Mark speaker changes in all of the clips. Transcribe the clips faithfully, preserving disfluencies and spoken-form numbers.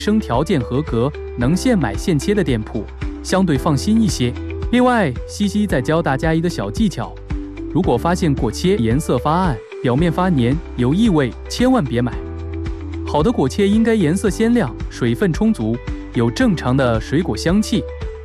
Speaker 1: 生条件合格，能现买现切的店铺，相对放心一些。另外，西西再教大家一个小技巧，如果发现果切颜色发暗，表面发黏，有异味，千万别买。好的果切应该颜色鲜亮，水分充足，有正常的水果香气。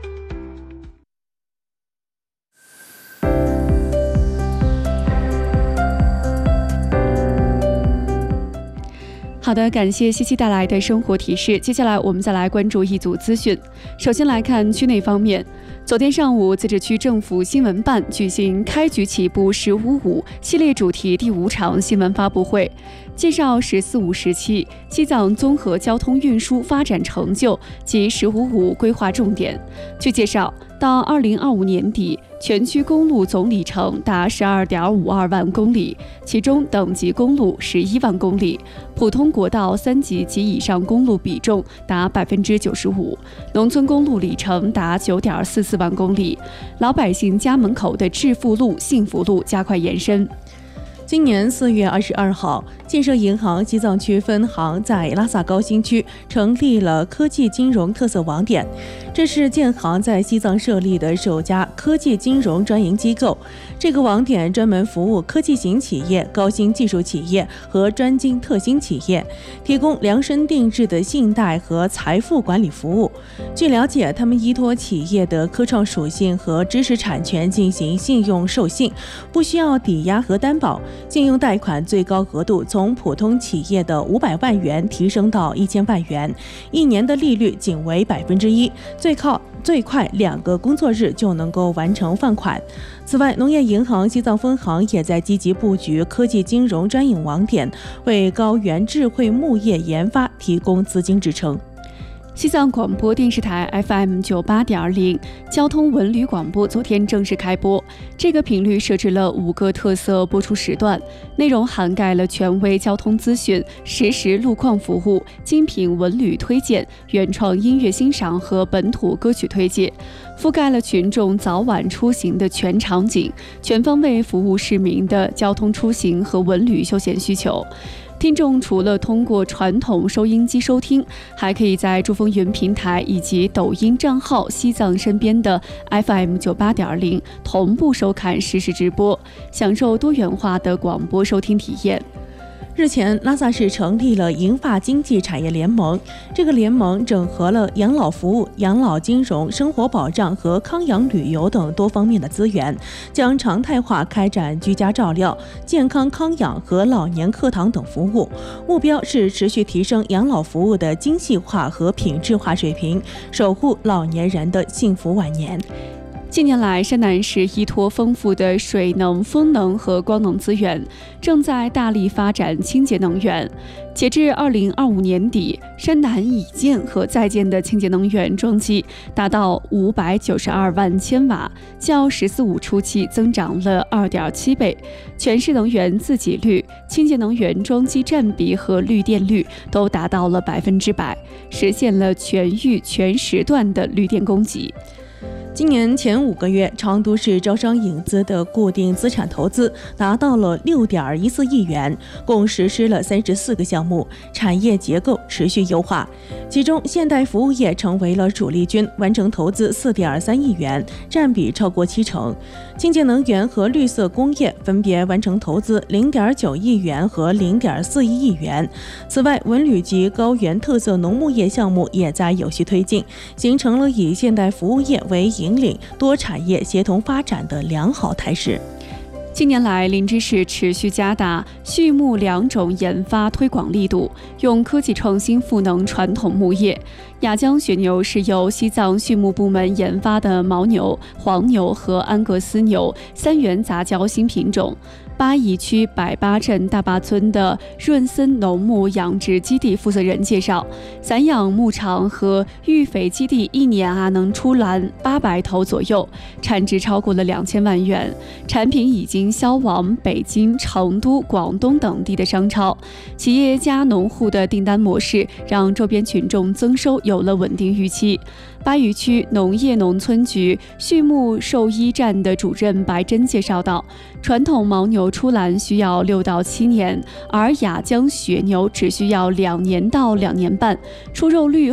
Speaker 2: 好的，感谢西西带来的生活提示。接下来我们再来关注一组资讯。首先来看区内方面，昨天上午，自治区政府新闻办举行开局起步“十五五”系列主题第五场新闻发布会，介绍“十四五”时期西藏综合交通运输发展成就及“十五五”规划重点。据介绍，到二零二五年底，全区公路总里程达十二点五二万公里，其中等级公路十一万公里，普通国道三级及以上公路比重达百分之九十五，农村公路里程达九点四四万公里，老百姓家门口的致富路、幸福路加快延伸。
Speaker 3: 今年四月二十二号，建设银行西藏区分行在拉萨高新区成立了科技金融特色网点，这是建行在西藏设立的首家科技金融专营机构。这个网点专门服务科技型企业、高新技术企业和专精特新企业，提供量身定制的信贷和财富管理服务。据了解，他们依托企业的科创属性和知识产权进行信用授信，不需要抵押和担保。信用贷款最高额度从普通企业的五百万元提升到一千万元，一年的利率仅为百分之一，最靠最快两个工作日就能够完成放款。此外，农业银行西藏分行也在积极布局科技金融专营网点，为高原智慧牧业研发提供资金支撑。
Speaker 2: 西藏广播电视台 F M 九八点零 交通文旅广播昨天正式开播，这个频率设置了五个特色播出时段，内容涵盖了权威交通资讯、实时路况服务、精品文旅推荐、原创音乐欣赏和本土歌曲推介，覆盖了群众早晚出行的全场景，全方位服务市民的交通出行和文旅休闲需求。听众除了通过传统收音机收听，还可以在珠峰云平台以及抖音账号西藏身边的 F M 九八点零 同步收看实时直播，享受多元化的广播收听体验。
Speaker 3: 日前，拉萨市成立了银发经济产业联盟。这个联盟整合了养老服务、养老金融、生活保障和康养旅游等多方面的资源，将常态化开展居家照料、健康康养和老年课堂等服务。目标是持续提升养老服务的精细化和品质化水平，守护老年人的幸福晚年。
Speaker 2: 近年来，山南市依托丰富的水能、风能和光能资源，正在大力发展清洁能源。截至二零二五年底，山南已建和在建的清洁能源装机达到五百九十二万千瓦，较“十四五”初期增长了二点七倍。全市能源自给率、清洁能源装机占比和绿电率都达到了百分之百，实现了全域全时段的绿电供给。
Speaker 3: 今年前五个月，成都市招商引资的固定资产投资达到了六点一四亿元，共实施了三十四个项目，产业结构持续优化。其中，现代服务业成为了主力军，完成投资四点三亿元，占比超过七成。清洁能源和绿色工业分别完成投资零点九亿元和零点四一亿元。此外，文旅及高原特色农牧业项目也在有序推进，形成了以现代服务业为引领多产业协同发展的良好态势。
Speaker 2: 近年来，林芝市持续加大畜牧两种研发推广力度，用科技创新赋能传统牧业。雅江雪牛是由西藏畜牧部门研发的牦牛、黄牛和安格斯牛三元杂交新品种。巴宜区百巴镇大坝村的润森农牧养殖基地负责人介绍，散养牧场和育肥基地一年啊能出栏八百头左右，产值超过了两千万元，产品已经销往北京、成都、广东等地的商超。企业家农户的订单模式让周边群众增收有了稳定预期。巴渝区农业农村局畜牧兽医站的主任白珍介绍道，传统牦牛出栏需要六到七年，而雅江雪牛只需要两年到两年半，出肉率